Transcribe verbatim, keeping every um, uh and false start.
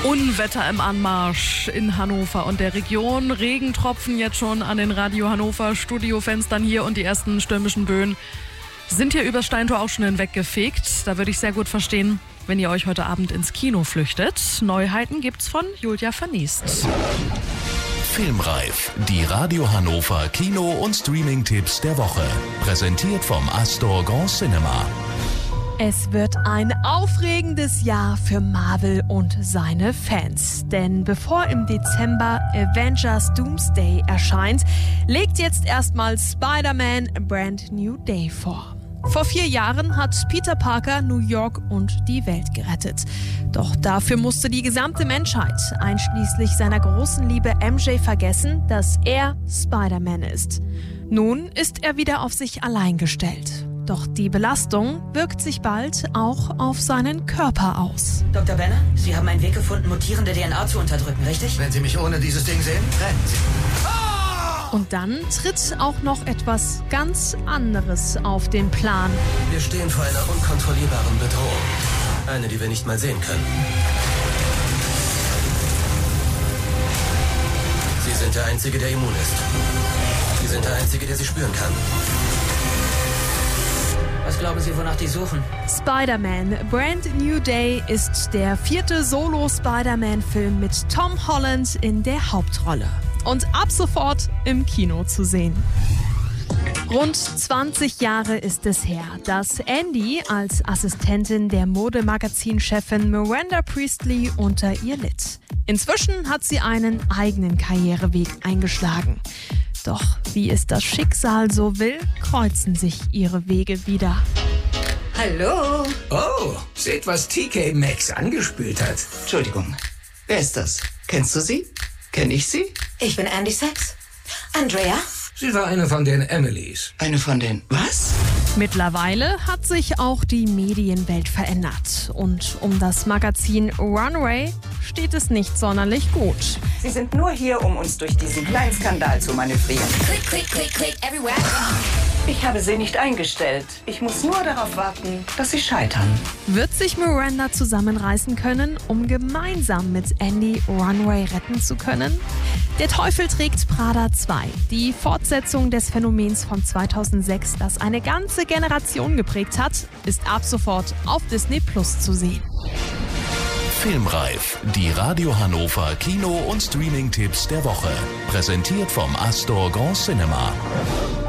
Unwetter im Anmarsch in Hannover und der Region. Regentropfen jetzt schon an den Radio Hannover Studiofenstern hier und die ersten stürmischen Böen sind hier übers Steintor auch schon hinweggefegt. Da würde ich sehr gut verstehen, wenn ihr euch heute Abend ins Kino flüchtet. Neuheiten gibt's von Julia Verniest. Filmreif, die Radio Hannover Kino- und Streaming-Tipps der Woche. Präsentiert vom Astor Grand Cinema. Es wird ein aufregendes Jahr für Marvel und seine Fans. Denn bevor im Dezember Avengers Doomsday erscheint, legt jetzt erstmal Spider-Man A Brand New Day vor. Vor vier Jahren hat Peter Parker New York und die Welt gerettet. Doch dafür musste die gesamte Menschheit, einschließlich seiner großen Liebe M J, vergessen, dass er Spider-Man ist. Nun ist er wieder auf sich allein gestellt. Doch die Belastung wirkt sich bald auch auf seinen Körper aus. Doktor Banner, Sie haben einen Weg gefunden, mutierende D N A zu unterdrücken, richtig? Wenn Sie mich ohne dieses Ding sehen, rennen Sie. Und dann tritt auch noch etwas ganz anderes auf den Plan. Wir stehen vor einer unkontrollierbaren Bedrohung. Eine, die wir nicht mal sehen können. Sie sind der Einzige, der immun ist. Sie sind der Einzige, der sie spüren kann. Was glauben Sie, wonach die suchen? Spider-Man A Brand New Day ist der vierte Solo-Spider-Man-Film mit Tom Holland in der Hauptrolle. Und ab sofort im Kino zu sehen. Rund zwanzig Jahre ist es her, dass Andy als Assistentin der Modemagazinchefin Miranda Priestley unter ihr litt. Inzwischen hat sie einen eigenen Karriereweg eingeschlagen. Doch wie es das Schicksal so will, kreuzen sich ihre Wege wieder. Hallo? Oh, seht, was T K Maxx angespült hat. Entschuldigung, wer ist das? Kennst du sie? Kenn ich sie? Ich bin Andy Sachs. Andrea? Sie war eine von den Emilys. Eine von den... Was? Mittlerweile hat sich auch die Medienwelt verändert. Und um das Magazin Runway steht es nicht sonderlich gut. Sie sind nur hier, um uns durch diesen kleinen Skandal zu manövrieren. Click, click, click, click, everywhere. Ich habe sie nicht eingestellt. Ich muss nur darauf warten, dass sie scheitern. Wird sich Miranda zusammenreißen können, um gemeinsam mit Andy Runway retten zu können? Der Teufel trägt Prada zwei, die Fortsetzung des Phänomens von zweitausendsechs, das eine ganze Generation geprägt hat, ist ab sofort auf Disney Plus zu sehen. Filmreif, die Radio Hannover Kino- und Streaming-Tipps der Woche. Präsentiert vom Astor Grand Cinema.